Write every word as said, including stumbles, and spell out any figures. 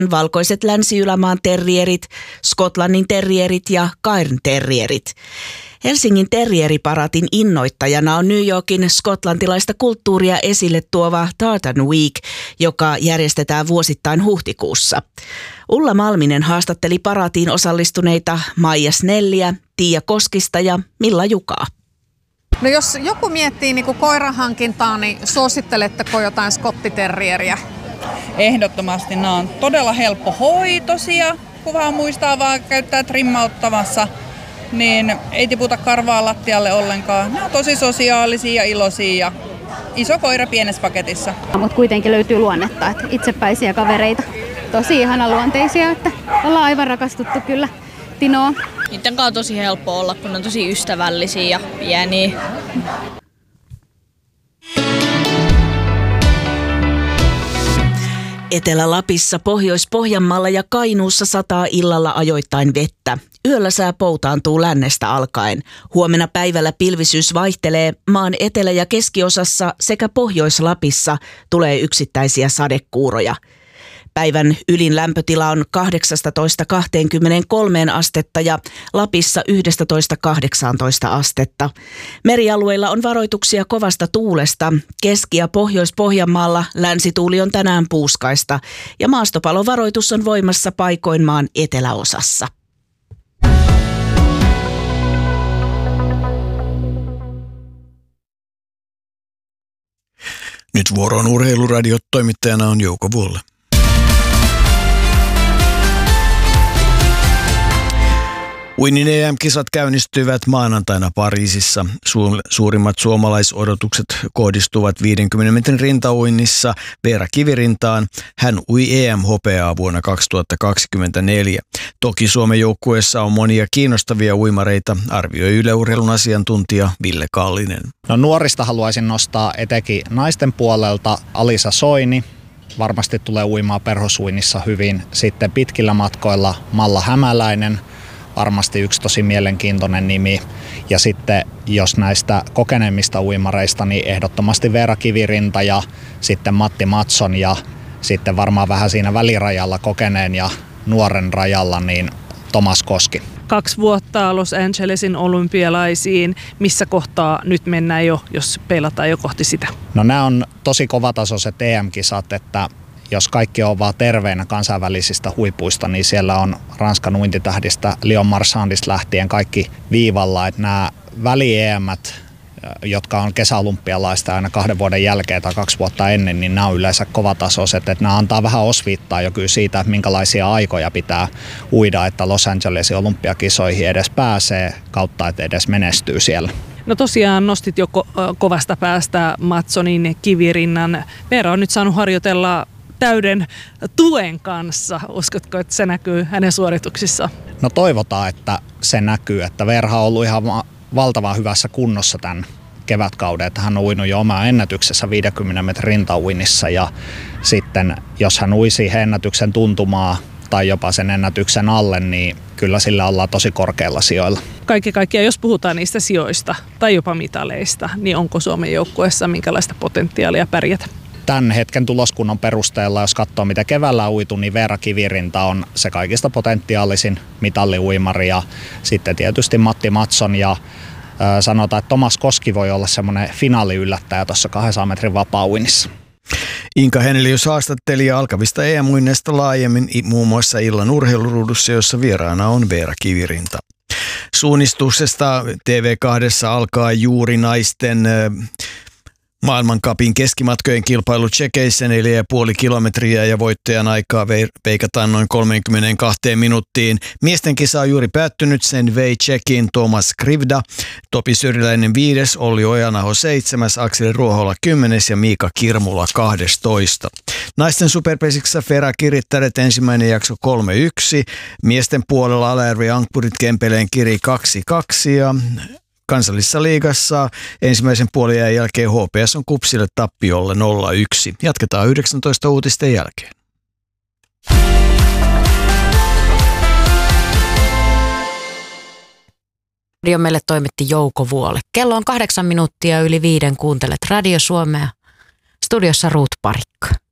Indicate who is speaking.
Speaker 1: valkoiset Länsi-Ylämaan terrierit, Skotlannin terrierit ja Cairn terrierit. Helsingin terrieriparaatin innoittajana on New Yorkin skotlantilaista kulttuuria esille tuova Tartan Week, joka järjestetään vuosittain huhtikuussa. Ulla Malminen haastatteli paraatiin osallistuneita Maija Snelliä, Tiia Koskista ja Milla Jukaa.
Speaker 2: No jos joku miettii niin kuin koirahankintaa, niin suositteletteko jotain skottiterrieriä?
Speaker 3: Ehdottomasti nämä on todella helppohoitoisia, kun vaan muistaa vaan käyttää trimmauttamassa, niin ei tiputa karvaa lattialle ollenkaan. Ne on tosi sosiaalisia ja iloisia ja iso koira pienessä paketissa.
Speaker 4: Mutta kuitenkin löytyy luonnetta, että itsepäisiä kavereita, tosi ihana luonteisia, että ollaan aivan rakastuttu kyllä Tinoa.
Speaker 5: Niiden kanssa on tosi helppo olla, kun ne on tosi ystävällisiä ja pieniä.
Speaker 1: Etelä-Lapissa, Pohjois-Pohjanmaalla ja Kainuussa sataa illalla ajoittain vettä. Yöllä sää poutaantuu lännestä alkaen. Huomenna päivällä pilvisyys vaihtelee. Maan etelä- ja keskiosassa sekä Pohjois-Lapissa tulee yksittäisiä sadekuuroja. Päivän ylin lämpötila on kahdeksastatoista kaksikymmentäkolme astetta ja Lapissa yksitoista kahdeksantoista astetta. Merialueilla on varoituksia kovasta tuulesta. Keski- ja Pohjois-Pohjanmaalla länsituuli on tänään puuskaista ja maastopalovaroitus on voimassa paikoin maan eteläosassa.
Speaker 6: Nyt vuoroon Urheiluradiot, toimittajana on Jouko Vuolle. Uinnin E M-kisat käynnistyvät maanantaina Pariisissa. Suurimmat suomalaisodotukset kohdistuvat viidenkymmenen metrin rintauinnissa Veera Kivirintaan. Hän ui E M-hopeaa vuonna kaksituhattakaksikymmentäneljä. Toki Suomen joukkueessa on monia kiinnostavia uimareita, arvioi Yle Urheilun asiantuntija Ville Kallinen.
Speaker 7: No, nuorista haluaisin nostaa etenkin naisten puolelta Alisa Soini. Varmasti tulee uimaan perhosuinnissa hyvin. Sitten pitkillä matkoilla Malla Hämäläinen. Varmasti yksi tosi mielenkiintoinen nimi. Ja sitten jos näistä kokeneemmista uimareista, niin ehdottomasti Veera Kivirinta ja sitten Matti Matson ja sitten varmaan vähän siinä välirajalla kokeneen ja nuoren rajalla niin Tomas Koski.
Speaker 8: Kaksi vuotta Los Angelesin olympialaisiin. Missä kohtaa nyt mennään jo, jos peilataan jo kohti sitä?
Speaker 7: No, nämä on tosi kovatasoiset E M-kisat, että jos kaikki on vaan terveenä kansainvälisistä huipuista, niin siellä on Ranskan uintitähdistä Leon Marchandista lähtien kaikki viivalla. Että nämä väli-E M:t, jotka on kesäolympialaista aina kahden vuoden jälkeen tai kaksi vuotta ennen, niin nämä on yleensä kovatasoiset. Että nämä antaa vähän osviittaa jo kyllä siitä, että minkälaisia aikoja pitää uida, että Los Angelesin olympiakisoihin edes pääsee kautta, että edes menestyy siellä.
Speaker 8: No tosiaan nostit jo ko- kovasta päästä Matsonin, Kivirinnan. Veera on nyt saanut harjoitella täyden tuen kanssa. Uskotko, että se näkyy hänen suorituksissaan?
Speaker 7: No, toivotaan, että se näkyy. Että Veera on ollut ihan valtavan hyvässä kunnossa tämän kevätkauden. Että hän on uinut jo omaa ennätyksessä viidenkymmenen metrin rintauinnissa. Ja sitten jos hän uisi ennätyksen tuntumaa tai jopa sen ennätyksen alle, niin kyllä sillä ollaan tosi korkealla sijoilla.
Speaker 8: Kaikki kaikkiaan, jos puhutaan niistä sijoista tai jopa mitaleista, niin onko Suomen joukkueessa minkälaista potentiaalia pärjätä?
Speaker 7: Tämän hetken tuloskunnon perusteella, jos katsoo mitä keväällä on uitu, niin Veera Kivirinta on se kaikista potentiaalisin mitalliuimari ja sitten tietysti Matti Matson ja ö, sanotaan, että Tomas Koski voi olla semmoinen finaaliyllättäjä tuossa kahdensadan metrin vapaa-uinnissa.
Speaker 6: Inka Henelius haastatteli alkavista E M-uinneista laajemmin muun muassa illan urheiluruudussa, jossa vieraana on Veera Kivirinta. Suunnistuksesta T V kahdessa alkaa juuri naisten maailmancupin keskimatkojen kilpailu Tšekeissä neljä ja puoli kilometriä ja voittajan aikaa veikataan noin kolmekymmentäkaksi minuuttiin. Miesten kisa on juuri päättynyt, sen vei Tšekin Tomas Krivda, Topi Syrjäläinen viides, Olli Ojanaho seitsemäs, Akseli Ruohola kymmenes ja Miika Kirmula kahdestoista. Naisten superpesiksessä Fera Kirittäret ensimmäinen jakso kolme yksi, miesten puolella Alajärvi Ankkurit Kempeleen Kiri kaksi kaksi ja Kansallisessa liigassa ensimmäisen puoliajan jälkeen H P S on Kupsille tappiolle nolla yksi. Jatketaan yhdeksäntoista uutisten jälkeen.
Speaker 9: Radio meille toimitti Jouko Vuole. Kello on kahdeksan minuuttia yli viiden, kuuntelet Radio Suomea. Studiossa Ruut Parikka.